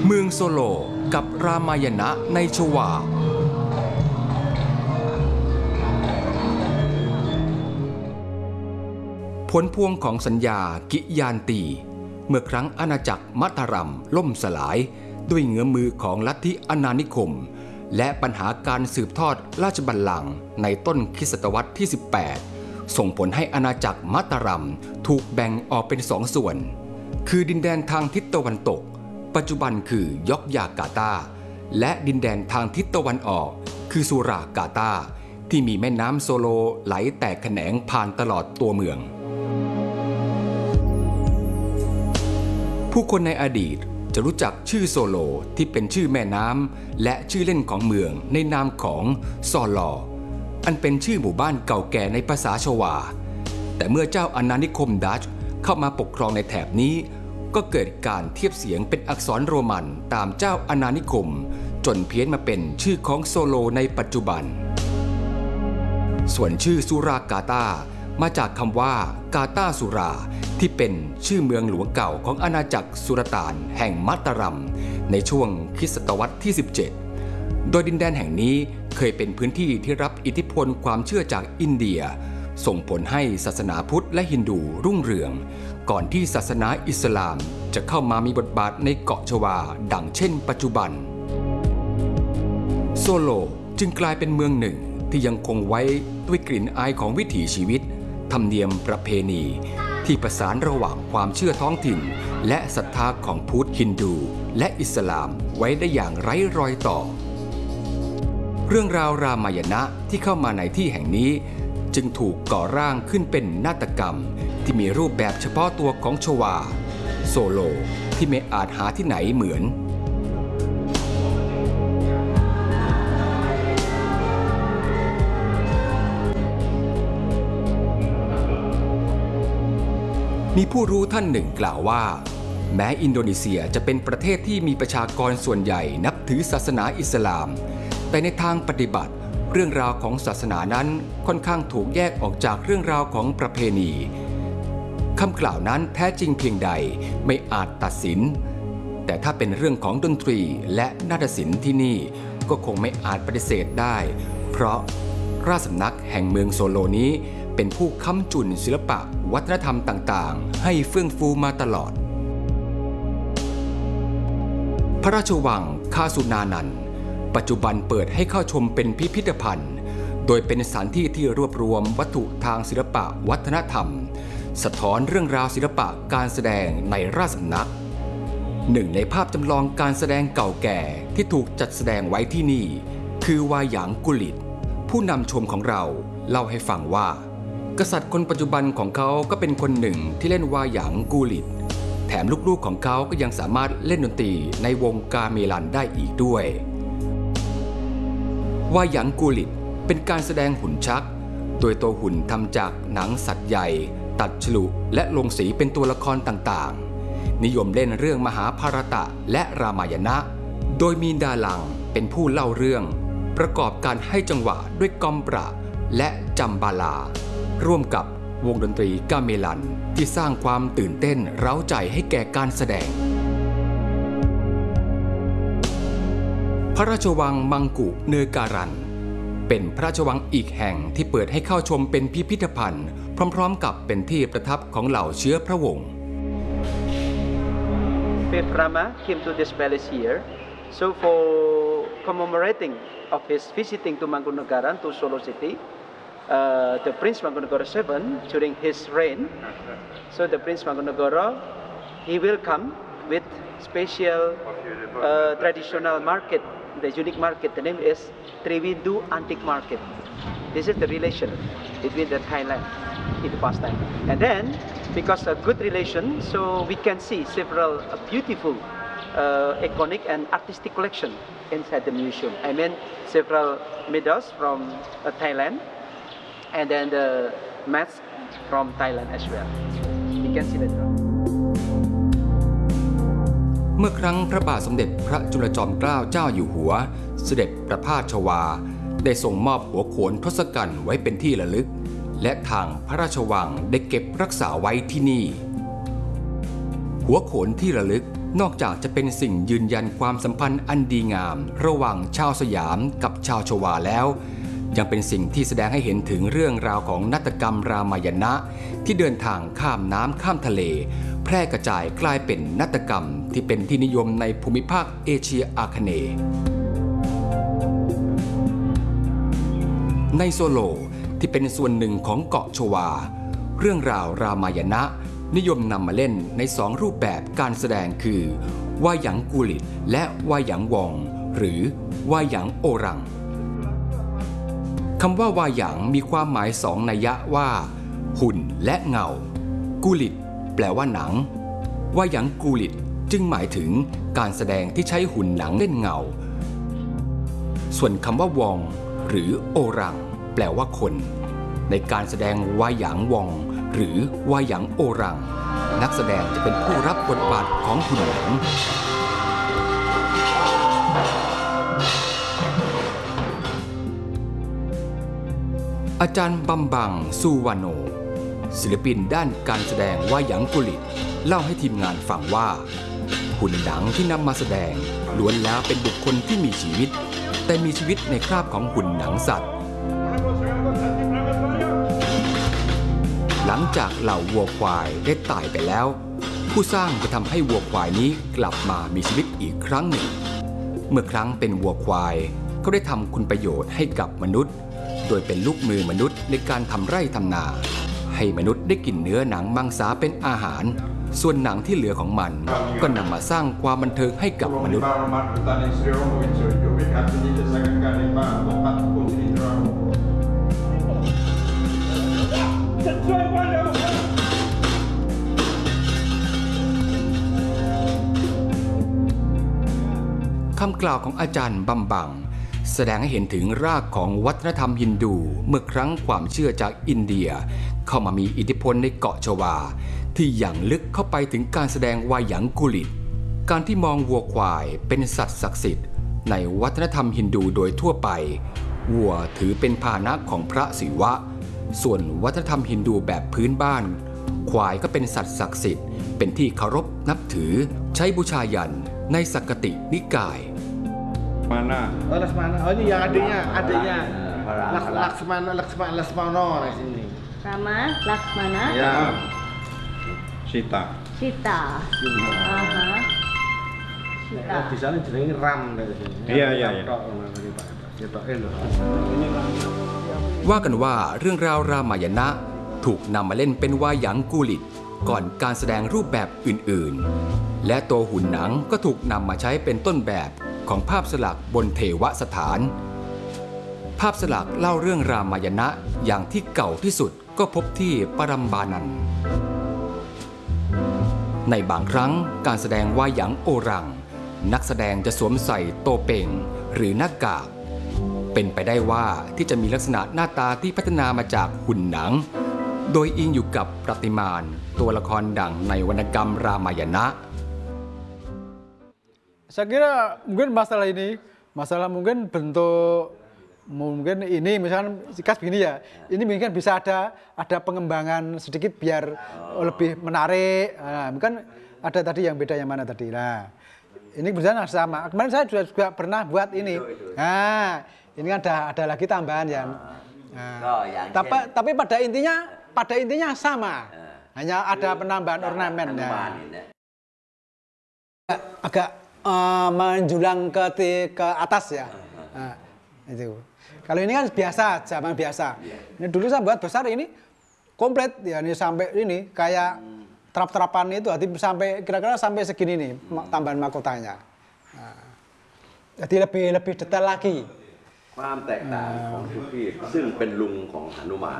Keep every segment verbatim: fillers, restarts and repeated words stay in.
เมืองโซโลกับรามายณะในชวาผลพวงของสัญญากิยานตีเมื่อครั้งอาณาจักรมัทรัมล่มสลายด้วยเงื้อมือของลัทธิอาณานิคมและปัญหาการสืบทอดราชบัลลังก์ในต้นคริสตศตวรรษที่สิบแปดส่งผลให้อาณาจักรมัทรัมถูกแบ่งออกเป็นสองส่วนคือดินแดนทางทิศตะวันตกปัจจุบันคือยอกยาการ์ตาและดินแดนทางทิศตะวันออกคือสุรากาตาที่มีแม่น้ำโซโลไหลแตกแขนงผ่านตลอดตัวเมืองผู้คนในอดีตจะรู้จักชื่อโซโลที่เป็นชื่อแม่น้ำและชื่อเล่นของเมืองในนามของซอลออันเป็นชื่อหมู่บ้านเก่าแก่ในภาษาชวาแต่เมื่อเจ้าอาณานิคมดัตช์เข้ามาปกครองในแถบนี้ก็เกิดการเทียบเสียงเป็นอักษรโรมันตามเจ้าอาณานิคมจนเพี้ยนมาเป็นชื่อของโซโลในปัจจุบันส่วนชื่อสุรากาตามาจากคำว่ากาตาสุราที่เป็นชื่อเมืองหลวงเก่าของอาณาจักรสุลต่านแห่งมัตตารัมในช่วงคริสตศตวรรษที่สิบเจ็ดโดยดินแดนแห่งนี้เคยเป็นพื้นที่ที่รับอิทธิพลความเชื่อจากอินเดียส่งผลให้ศาสนาพุทธและฮินดูรุ่งเรืองก่อนที่ศาสนาอิสลามจะเข้ามามีบทบาทในเกาะชวาดังเช่นปัจจุบันโซโลจึงกลายเป็นเมืองหนึ่งที่ยังคงไว้ด้วยกลิ่นอายของวิถีชีวิตธรรมเนียมประเพณีที่ประสานระหว่างความเชื่อท้องถิ่นและศรัทธาของพุทธฮินดูและอิสลามไว้ได้อย่างไร้รอยต่อเรื่องราวรามายณะที่เข้ามาในที่แห่งนี้จึงถูกก่อร่างขึ้นเป็นนาฏกรรมที่มีรูปแบบเฉพาะตัวของชวาโซโลที่ไม่อาจหาที่ไหนเหมือนมีผู้รู้ท่านหนึ่งกล่าวว่าแม้อินโดนีเซียจะเป็นประเทศที่มีประชากรส่วนใหญ่นับถือศาสนาอิสลามแต่ในทางปฏิบัติเรื่องราวของศาสนานั้นค่อนข้างถูกแยกออกจากเรื่องราวของประเพณีคำกล่าวนั้นแท้จริงเพียงใดไม่อาจตัดสินแต่ถ้าเป็นเรื่องของดนตรีและนาฏศิลป์ที่นี่ก็คงไม่อาจปฏิเสธได้เพราะราชสำนักแห่งเมืองโซโลนี้เป็นผู้ค้ำจุนศิลปะวัฒนธรรมต่างๆให้เฟื่องฟูมาตลอดพระราชวังคาสุนานันท์ปัจจุบันเปิดให้เข้าชมเป็นพิพิธภัณฑ์โดยเป็นสถานที่ที่รวบรวมวัตถุทางศิลปะวัฒนธรรมสะท้อนเรื่องราวศิลปะการแสดงในราชสำนักหนึ่งในภาพจำลองการแสดงเก่าแก่ที่ถูกจัดแสดงไว้ที่นี่คือวาหยางกุลิตผู้นำชมของเราเล่าให้ฟังว่ากษัตริย์คนปัจจุบันของเขาก็เป็นคนหนึ่งที่เล่นวาหยางกูลิตแถมลูกๆของเขาก็ยังสามารถเล่นดนตรีในวงกาเมลันได้อีกด้วยวาหยางกูลิตเป็นการแสดงหุ่นชักโดยตัวหุ่นทำจากหนังสัตว์ใหญ่ตัดฉลุและลงสีเป็นตัวละครต่างๆนิยมเล่นเรื่องมหาภารตะและรามายณะโดยมีดาลังเป็นผู้เล่าเรื่องประกอบการให้จังหวะด้วยกอมประและจัมบาลาร่วมกับวงดนตรีกาเมลันที่สร้างความตื่นเต้นเร้าใจให้แก่การแสดงพระราชวังมังกุเนการันเป็นพระราชวังอีกแห่งที่เปิดให้เข้าชมเป็นพิพิธภัณฑ์พร้อมๆกับเป็นที่ประทับของเหล่าเชื้อพระวงศ์ Fifth Rama came to this palace here, so for commemorating of his visiting to Mangkunegaran to Solo City.Uh, the Prince Mangkunegara the seventh during his reign, so the Prince Mangkunegara he will come with special uh, traditional market, the unique market. The name is Triwindu Antique Market. This is the relation between the Thailand in the past time, and then because a good relation, so we can see several uh, beautiful, uh, iconic and artistic collection inside the museum. I mean several medals from uh, Thailand.And then the mask from Thailand as well. You can see that. เมื่อครั้งพระบาทสมเด็จพระจุลจอมเกล้าเจ้าอยู่หัวเสด็จประพาสชวาได้ทรงมอบหัวโขนทศกัณฐ์ไว้เป็นที่ระลึกและทางพระราชวังได้เก็บรักษาไว้ที่นี่หัวโขนที่ระลึกนอกจากจะเป็นสิ่งยืนยันความสัมพันธ์อันดีงามระหว่างชาวสยามกับชาวชวาแล้วยังเป็นสิ่งที่แสดงให้เห็นถึงเรื่องราวของนาฏกรรมรามายณะที่เดินทางข้ามน้ำข้ามทะเลแพร่กระจายกลายเป็นนาฏกรรมที่เป็นที่นิยมในภูมิภาคเอเชียอาคเนย์ในโซโลที่เป็นส่วนหนึ่งของเกาะชวาเรื่องราวรามายณะนิยมนำมาเล่นในสองรูปแบบการแสดงคือวาหยังกูลิตและวาหยังวองหรือวาหยังโอรังคำว่าวาหยังมีความหมายสองนัยยะว่าหุ่นและเงากูลิตแปลว่าหนังวาหยังกูลิตจึงหมายถึงการแสดงที่ใช้หุ่นหนังเล่นเงาส่วนคำว่าวองหรือโอรังแปลว่าคนในการแสดงวาหยังวองหรือวาหยังโอรังนักแสดงจะเป็นผู้รับบทบาทของหุ่นหนังอาจารย์บัมบังซูวาโนศิลปินด้านการแสดงวาหยังกุลิตเล่าให้ทีมงานฟังว่าหุ่นหนังที่นำมาแสดงล้วนแล้วเป็นบุคคลที่มีชีวิตแต่มีชีวิตในคราบของหุ่นหนังสัตว์หลังจากเหล่าวัวควายได้ตายไปแล้วผู้สร้างจะทำให้วัวควายนี้กลับมามีชีวิตอีกครั้งหนึ่งเมื่อครั้งเป็นวัวควายก็ได้ทำคุณประโยชน์ให้กับมนุษย์โดยเป็นลูกมือมนุษย์ในการทำไร่ทำนาให้มนุษย์ได้กินเนื้อหนังมังสาเป็นอาหารส่วนหนังที่เหลือของมันก็นำมาสร้างความบันเทิงให้กับมนุษย์คำกล่าวของอาจารย์บัมบังแสดงให้เห็นถึงรากของวัฒนธรรมฮินดูเมื่อครั้งความเชื่อจากอินเดียเข้ามามีอิทธิพลในเกาะชวาที่อย่างลึกเข้าไปถึงการแสดงวาหยังกุลิตการที่มองวัวควายเป็นสัตว์ศักดิ์สิทธิ์ในวัฒนธรรมฮินดูโดยทั่วไปวัวถือเป็นพาหนะของพระศิวะส่วนวัฒนธรรมฮินดูแบบพื้นบ้านควายก็เป็นสัตว์ศักดิ์สิทธิ์เป็นที่เคารพนับถือใช้บูชายันในสักกตินิกาย Mana? Oh, Laksmana. Oh, ini yang adanya, adanya. Laksmana, Laksmana, Laksmana di sini. Rama, Laksmana. Ya. Sita. Sita. Aha. Sita. Di sana jenenge Ram dari sini. Iya, iya, iya. Sita. ว่ากันว่าเรื่องราวรามายณะถูกนำมาเล่นเป็นวาหยังกูลิตก่อนการแสดงรูปแบบอื่นๆและตัวหุ่นหนังก็ถูกนำมาใช้เป็นต้นแบบของภาพสลักบนเทวสถานภาพสลักเล่าเรื่องรามายณะอย่างที่เก่าที่สุดก็พบที่ปรัมบานันในบางครั้งการแสดงวาหยังโอรังนักแสดงจะสวมใส่โตเป่งหรือหน้ากากเป็นไปได้ว่าที่จะมีลักษณะหน้าตาที่พัฒนามาจากหุ่นหนังโดยอิงอยู่กับประติมานตัวละครดังในวรรณกรรมรามายณะ Saya kira mungkin masalah ini, masalah mungkin bentuk mungkin ini misalnya sikas begini ya, ini mungkin bisa ada ada pengembangan sedikit biar oh. lebih menarik. Nah, mungkin ada tadi yang beda yang mana tadi. Nah, ini misalnya sama. Kemarin saya juga, juga pernah buat ini. Nah, ini kan ada ada lagi tambahan ya. Nah, oh, tapi tapi pada intinya pada intinya sama. Hanya ada penambahan ornamen ya. Agak Uh, menjulang ke ke atas ya, nah, itu. Kalau ini kan biasa, zaman biasa. Ini dulu saya buat besar ini komplit ya, ini sampai ini kayak terap-terapan itu, sampai kira-kira sampai segini nih tambahan mahkotanya. Nah, jadi lebih lebih detail lagi. ความแตกต่างของทุกที่ซึ่งเป็นลุงของหนุมาน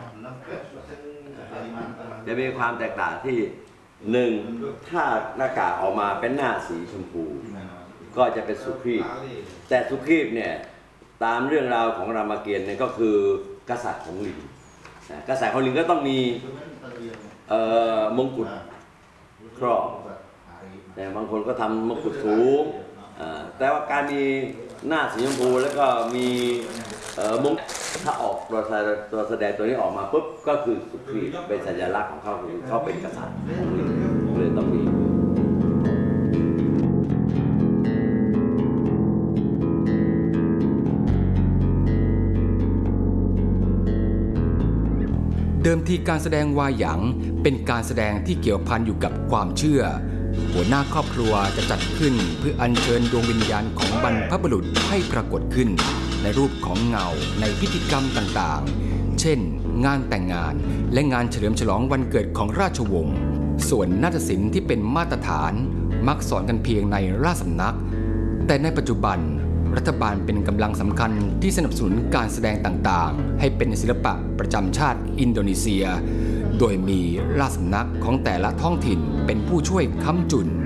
จะมีความแตกต่างที่หนึ่งถ้าหน้ากากออกมาเป็นหน้าสีชมพูก็จะเป็นสุขีพแต่สุขีพเนี่ยตามเรื่องราวของรามเกียรติ์เนี่ยก็คือกษัตริย์ของลิงกษัตริย์ของลิงก็ต้องมีมงกุฎครอบแต่บางคนก็ทำมงกุฎสูงแต่ว่าการมีหน้าสีชมพูแล้วก็มีมงถ้าออกตัวแสดงตัวนี้ออกมาปุ๊บก็คือสุขีพเป็นสัญลักษณ์ของเขาคือเขาเป็นกษัตริย์ของลิงเลยต้องมีเดิมทีการแสดงวาหยางเป็นการแสดงที่เกี่ยวพันอยู่กับความเชื่อหัวหน้าครอบครัวจะจัดขึ้นเพื่ออัญเชิญดวงวิญญาณของบรรพบุรุษให้ปรากฏขึ้นในรูปของเงาในพิธีกรรมต่างๆเช่นงานแต่งงานและงานเฉลิมฉลองวันเกิดของราชวงศ์ส่วนนาฏศิลป์ที่เป็นมาตรฐานมักสอนกันเพียงในราชสำนักแต่ในปัจจุบันรัฐบาลเป็นกำลังสำคัญที่สนับสนุนการแสดงต่างๆให้เป็นศิลปะประจำชาติอินโดนีเซียโดยมีราชสำนักของแต่ละท้องถิ่นเป็นผู้ช่วยค้ำจุน